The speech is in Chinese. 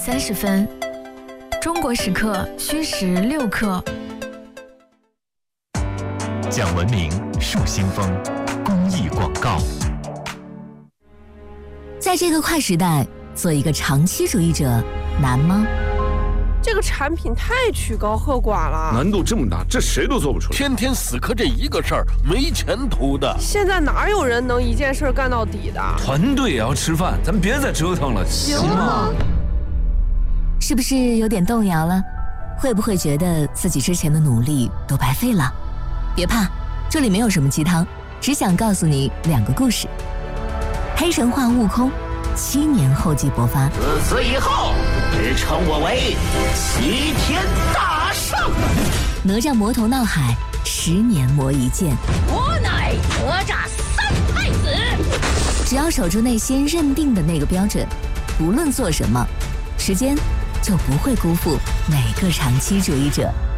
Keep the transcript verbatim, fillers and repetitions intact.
三十分，中国时刻虚时六克。 讲文明树新风，公益广告。 在这个快时代，做一个长期主义者难吗？ 这个产品太曲高和寡了， 难度这么大，这谁都做不出来。 天天死磕这一个事儿，没前途的。 现在哪有人能一件事干到底的？ 团队也要吃饭，咱别再折腾了，行吗？ 是不是有点动摇了？会不会觉得自己之前的努力都白费了？别怕，这里没有什么鸡汤，只想告诉你两个故事。黑神话悟空七年后继勃发， 自此以后，只称我为齐天大圣。 哪吒魔头闹海，十年磨一剑。 我乃哪吒三太子。 只要守住内心认定的那个标准，无论做什么，时间就不会辜负每个长期主义者。